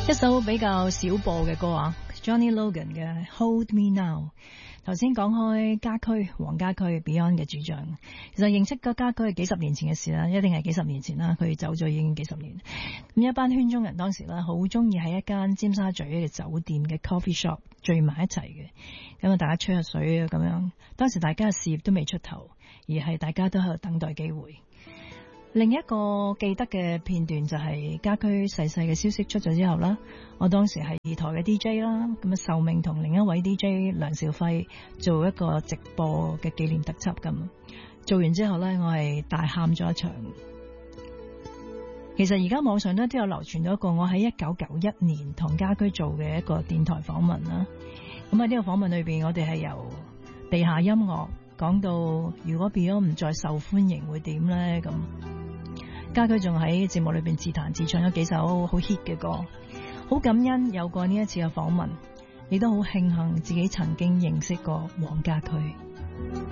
一首比較少播嘅歌啊 ，Johnny Logan 嘅 Hold Me Now。頭先講開家駒，黃家駒 Beyond 嘅主唱，其實認識個家駒係幾十年前嘅事啦，一定係幾十年前啦，佢走咗已經幾十年。咁一班圈中人當時咧，好中意喺一間尖沙咀嘅酒店嘅 coffee shop 聚埋一齊嘅，咁啊大家吹下水啊咁樣。當時大家嘅事業都未出頭，而係大家都喺度等待機會。另一個記得嘅片段就係家駒逝世嘅消息出咗之後啦，我當時係二台嘅 DJ 啦，咁啊受命同另一位 DJ 梁兆輝做一個直播嘅紀念特輯咁。做完之後呢，我係大喊咗一場。其實而家網上都有流傳咗一個我喺1991年同家駒做嘅一個電台訪問啦。咁喺呢個訪問裏邊，我哋係由地下音樂講到如果 Beyond 唔再受歡迎會點呢？咁家駒仲喺節目裏邊自彈自唱咗幾首好 hit 嘅歌，好感恩有過呢一次嘅訪問，亦都好慶幸自己曾經認識過黃家駒。